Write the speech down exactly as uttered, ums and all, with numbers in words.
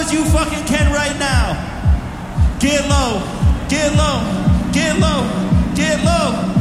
as you fucking can right now. Get low, get low, get low, get low.